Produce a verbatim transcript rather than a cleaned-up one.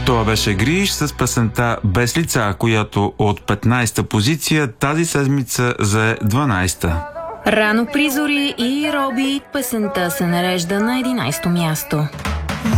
Това беше Гриш с песента Без лица, която от петнайсета позиция тази седмица за дванайсета. Рано при зори и Роби песента се нарежда на единайсето място.